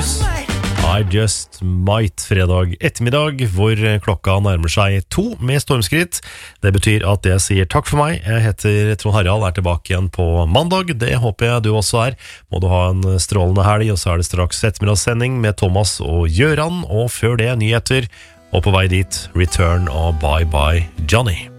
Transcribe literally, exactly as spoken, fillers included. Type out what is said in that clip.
Beatles. I Just Might, fredag ettermiddag, hvor klokka nærmer seg to med stormskritt. Det betyr at jeg sier takk for meg. Jeg heter Trond Harald, er tilbake igjen på mandag. Det håper jeg du også er. Må du ha en strålende helg, og så er det straks ettermiddagssending med Thomas og Gjøran, og før det nyheter, og på vei dit, Return og Bye Bye Johnny.